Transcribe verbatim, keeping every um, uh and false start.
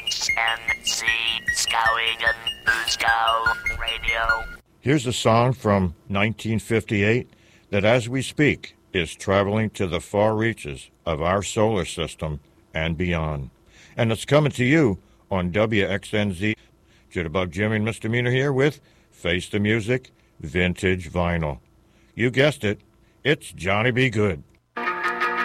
X N Z Skowhegan Boosko Radio. Here's a song from nineteen fifty-eight that, as we speak, is traveling to the far reaches of our solar system and beyond. And it's coming to you on W X N Z. Jitterbug Jimmy and Mister Meaner here with Face the Music Vintage Vinyl. You guessed it, it's Johnny B. Goode.